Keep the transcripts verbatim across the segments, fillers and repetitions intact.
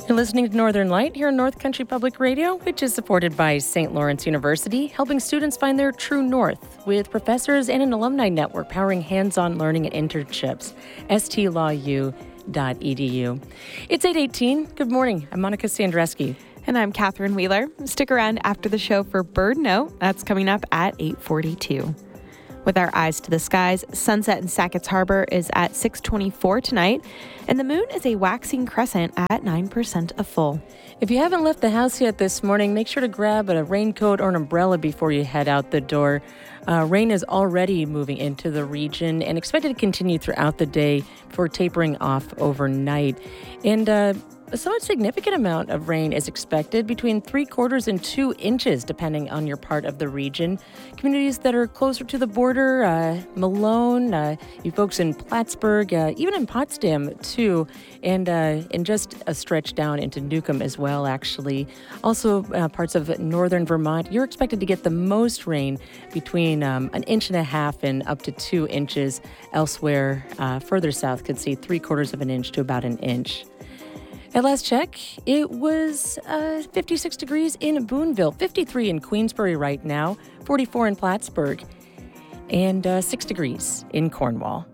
You're listening to Northern Light here on North Country Public Radio, which is supported by Saint Lawrence University, helping students find their true north with professors and an alumni network powering hands-on learning and internships. s t law u dot e d u. It's eight eighteen. Good morning. I'm Monica Sandreski. And I'm Catherine Wheeler. Stick around after the show for Bird Note. That's coming up at eight forty-two. With our eyes to the skies, sunset in Sackett's Harbor is at six twenty-four tonight, and the moon is a waxing crescent at nine percent of full. If you haven't left the house yet this morning, make sure to grab a raincoat or an umbrella before you head out the door. Uh, rain is already moving into the region and expected to continue throughout the day before tapering off overnight. And uh, a somewhat significant amount of rain is expected, between three quarters and two inches, depending on your part of the region. Communities that are closer to the border, uh, Malone, uh, you folks in Plattsburgh, uh, even in Potsdam too, and uh, and just a stretch down into Newcomb as well, actually. Also, uh, parts of northern Vermont, you're expected to get the most rain, between um, an inch and a half and up to two inches. Elsewhere, uh, further south, could see three quarters of an inch to about an inch. At last check, it was uh, fifty-six degrees in Boonville, fifty-three in Queensbury right now, forty-four in Plattsburgh, and uh, six degrees in Cornwall.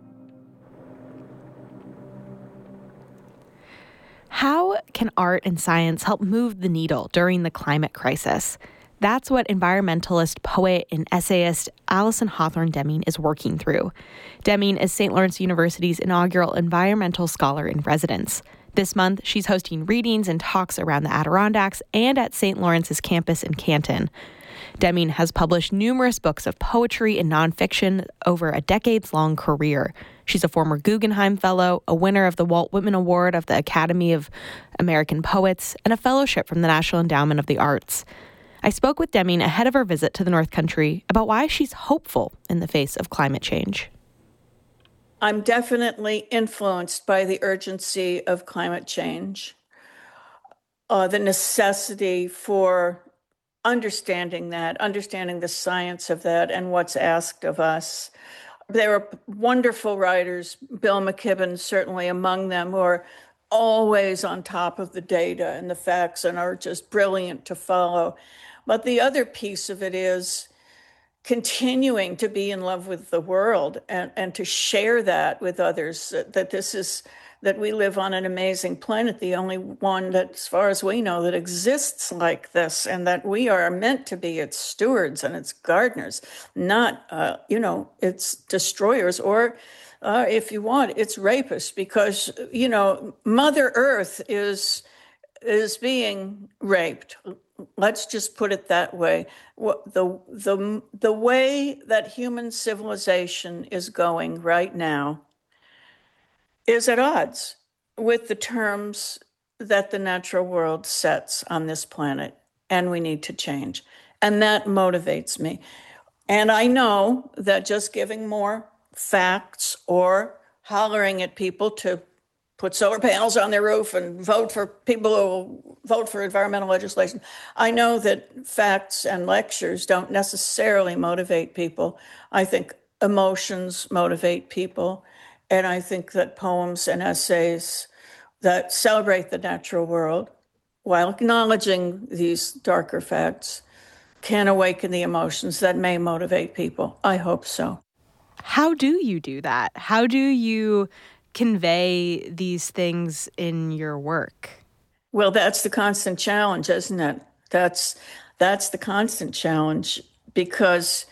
How can art and science help move the needle during the climate crisis? That's what environmentalist, poet, and essayist Alison Hawthorne Deming is working through. Deming is Saint Lawrence University's inaugural environmental scholar in residence. This month, she's hosting readings and talks around the Adirondacks and at Saint Lawrence's campus in Canton. Deming has published numerous books of poetry and nonfiction over a decades-long career. She's a former Guggenheim Fellow, a winner of the Walt Whitman Award of the Academy of American Poets, and a fellowship from the National Endowment of the Arts. I spoke with Deming ahead of her visit to the North Country about why she's hopeful in the face of climate change. I'm definitely influenced by the urgency of climate change, uh, the necessity for understanding that, understanding the science of that and what's asked of us. There are wonderful writers, Bill McKibben certainly among them, who are always on top of the data and the facts and are just brilliant to follow. But the other piece of it is continuing to be in love with the world and, and to share that with others, that, that this is, that we live on an amazing planet, the only one that, as far as we know, that exists like this, and that we are meant to be its stewards and its gardeners, not, uh, you know, its destroyers, or uh, if you want, its rapists, because, you know, Mother Earth is is being raped. Let's just put it that way. The, the, the way that human civilization is going right now is at odds with the terms that the natural world sets on this planet, and we need to change. And that motivates me. And I know that just giving more facts or hollering at people to put solar panels on their roof and vote for people who will vote for environmental legislation. I know that facts and lectures don't necessarily motivate people. I think emotions motivate people. And I think that poems and essays that celebrate the natural world while acknowledging these darker facts can awaken the emotions that may motivate people. I hope so. How do you do that? How do you convey these things in your work? Well, that's the constant challenge, isn't it? That's that's the constant challenge, because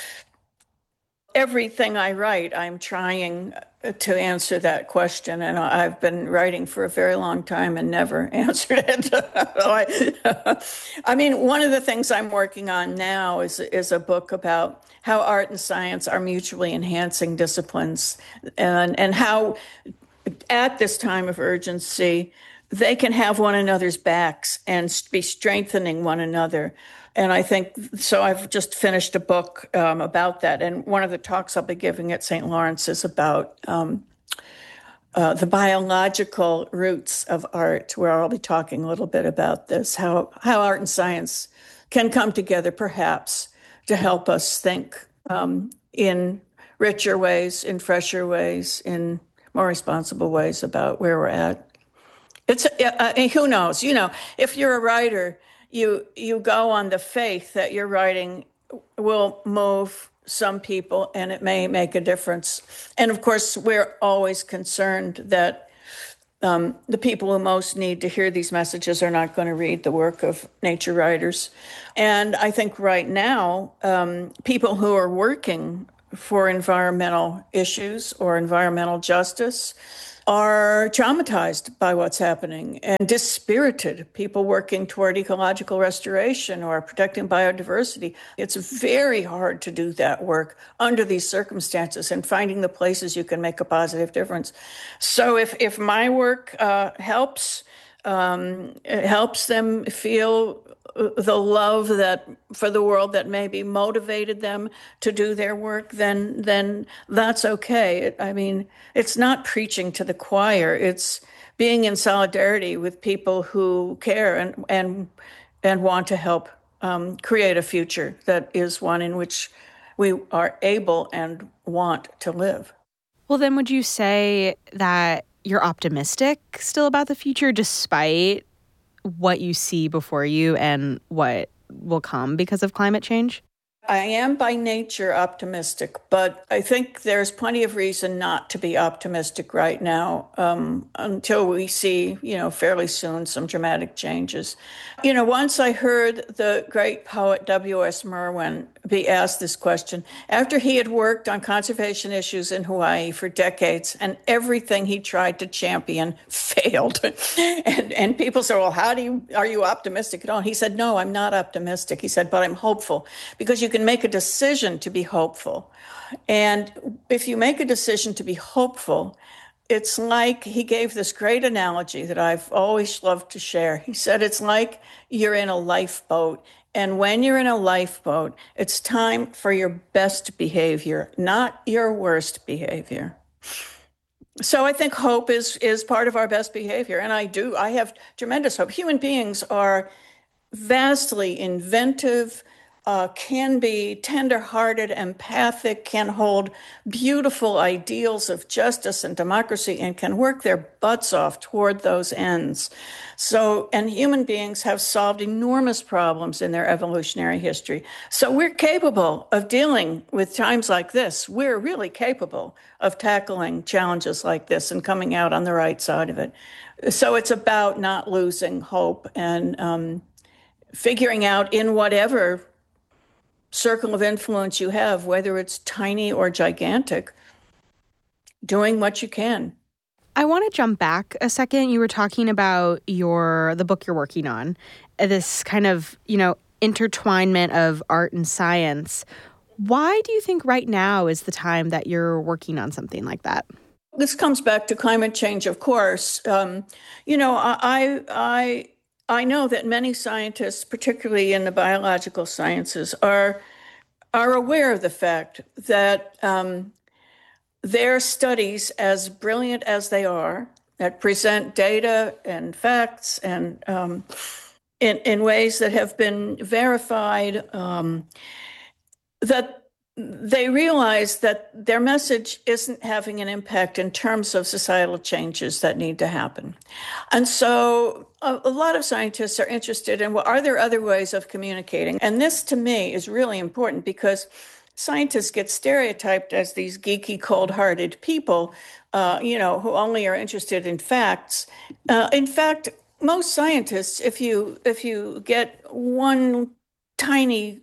everything I write, I'm trying to answer that question, and I've been writing for a very long time and never answered it. I mean, one of the things I'm working on now is is a book about how art and science are mutually enhancing disciplines, and and how at this time of urgency they can have one another's backs and be strengthening one another. And I think, so I've just finished a book um, about that. And one of the talks I'll be giving at Saint Lawrence is about um, uh, the biological roots of art, where I'll be talking a little bit about this, how, how art and science can come together, perhaps, to help us think um, in richer ways, in fresher ways, in more responsible ways about where we're at. It's uh, who knows? You know, if you're a writer, you you go on the faith that your writing will move some people and it may make a difference. And of course, we're always concerned that um, the people who most need to hear these messages are not going to read the work of nature writers. And I think right now, um, people who are working for environmental issues or environmental justice are traumatized by what's happening and dispirited. People working toward ecological restoration or protecting biodiversity. It's very hard to do that work under these circumstances and finding the places you can make a positive difference. So if, if my work uh, helps, um, it helps them feel the love that for the world that maybe motivated them to do their work, then then that's okay. It, I mean, it's not preaching to the choir. It's being in solidarity with people who care and and and want to help um, create a future that is one in which we are able and want to live. Well, then would you say that you're optimistic still about the future despite what you see before you and what will come because of climate change? I am by nature optimistic, but I think there's plenty of reason not to be optimistic right now um, until we see, you know, fairly soon some dramatic changes. You know, once I heard the great poet W S Merwin be asked this question after he had worked on conservation issues in Hawaii for decades and everything he tried to champion failed. and, and people said, well, how do you, are you optimistic at all? He said, no, I'm not optimistic. He said, but I'm hopeful because you can make a decision to be hopeful. And if you make a decision to be hopeful, it's like, he gave this great analogy that I've always loved to share. He said, it's like you're in a lifeboat. And when you're in a lifeboat, it's time for your best behavior, not your worst behavior. So I think hope is, is part of our best behavior. And I do, I have tremendous hope. Human beings are vastly inventive, Uh, can be tender-hearted, empathic, can hold beautiful ideals of justice and democracy, and can work their butts off toward those ends. So, and human beings have solved enormous problems in their evolutionary history. So we're capable of dealing with times like this. We're really capable of tackling challenges like this and coming out on the right side of it. So it's about not losing hope and um, figuring out in whatever circle of influence you have, whether it's tiny or gigantic, doing what you can. I want to jump back a second. You were talking about your the book you're working on, this kind of, you know, intertwinement of art and science. Why do you think right now is the time that you're working on something like that? This comes back to climate change, of course. Um, you know, I I I know that many scientists, particularly in the biological sciences, are are aware of the fact that um, their studies, as brilliant as they are, that present data and facts and um, in, in ways that have been verified, um, that they realize that their message isn't having an impact in terms of societal changes that need to happen. And so a, a lot of scientists are interested in, well, are there other ways of communicating? And this, to me, is really important because scientists get stereotyped as these geeky, cold-hearted people, uh, you know, who only are interested in facts. Uh, in fact, most scientists, if you if you get one tiny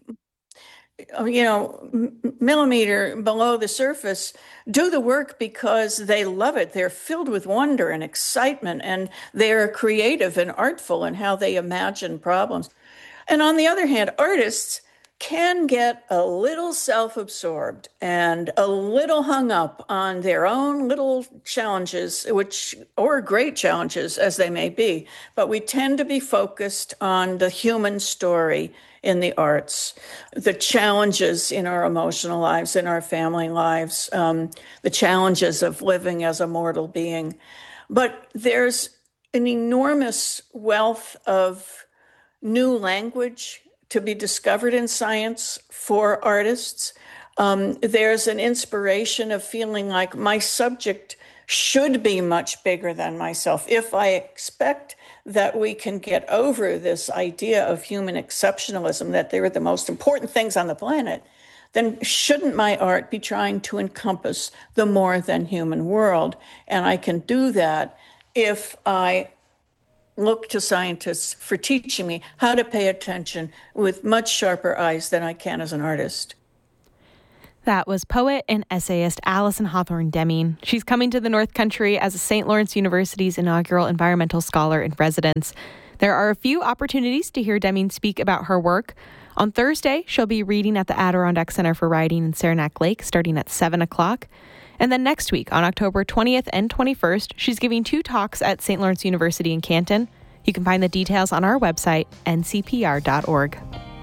you know, millimeter below the surface, do the work because they love it. They're filled with wonder and excitement, and they're creative and artful in how they imagine problems. And on the other hand, artists can get a little self-absorbed and a little hung up on their own little challenges, which or great challenges as they may be. But we tend to be focused on the human story in the arts, the challenges in our emotional lives, in our family lives, um, the challenges of living as a mortal being. But there's an enormous wealth of new language to be discovered in science for artists. Um, there's an inspiration of feeling like my subject should be much bigger than myself. If I expect that we can get over this idea of human exceptionalism, that they're the most important things on the planet, then shouldn't my art be trying to encompass the more than human world? And I can do that if I look to scientists for teaching me how to pay attention with much sharper eyes than I can as an artist. That was poet and essayist Alison Hawthorne Deming. She's coming to the North Country as Saint Lawrence University's inaugural environmental scholar in residence. There are a few opportunities to hear Deming speak about her work. On Thursday, she'll be reading at the Adirondack Center for Writing in Saranac Lake starting at seven o'clock. And then next week, on October twentieth and twenty-first, she's giving two talks at Saint Lawrence University in Canton. You can find the details on our website, n c p r dot org.